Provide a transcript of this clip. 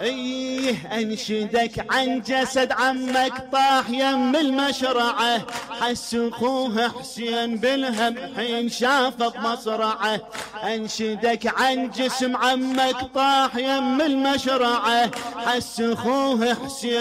ايه انشدك عن جسد عمك طاح يم المشرعة، حس اخوه حسين بالهم حين شافه بمصرعه. انشدك عن جسم عمك طاح يم المشرعة، حس اخوه حسين